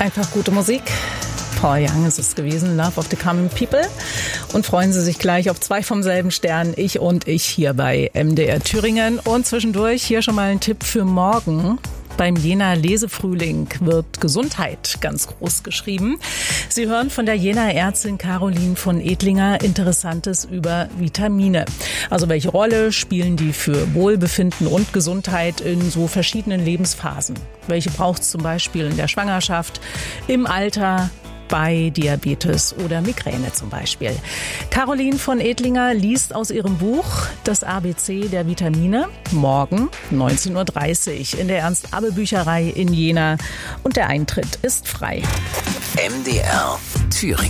Einfach gute Musik. Paul Young ist es gewesen, Love of the Common People. Und freuen Sie sich gleich auf 2 vom selben Stern, ich hier bei MDR Thüringen. Und zwischendurch hier schon mal ein Tipp für morgen. Beim Jena Lesefrühling wird Gesundheit ganz groß geschrieben. Sie hören von der Jena Ärztin Caroline von Edlinger Interessantes über Vitamine. Also welche Rolle spielen die für Wohlbefinden und Gesundheit in so verschiedenen Lebensphasen? Welche braucht es zum Beispiel in der Schwangerschaft, im Alter, bei Diabetes oder Migräne zum Beispiel? Caroline von Edlinger liest aus ihrem Buch Das ABC der Vitamine morgen 19.30 Uhr in der Ernst-Abbe-Bücherei in Jena und der Eintritt ist frei. MDR Thüringen.